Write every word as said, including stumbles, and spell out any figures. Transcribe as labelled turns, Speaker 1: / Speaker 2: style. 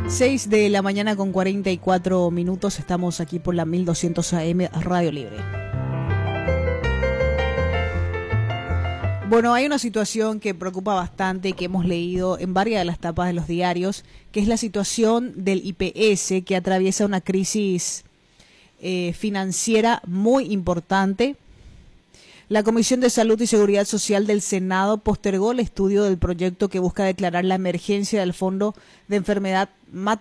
Speaker 1: seis de la mañana con cuarenta y cuatro minutos. Estamos aquí por la mil doscientos A M Radio Libre. Bueno, hay una situación que preocupa bastante, que hemos leído en varias de las tapas de los diarios, que es la situación del I P S, que atraviesa una crisis eh, financiera muy importante. La Comisión de Salud y Seguridad Social del Senado postergó el estudio del proyecto que busca declarar la emergencia del Fondo de Enfermedad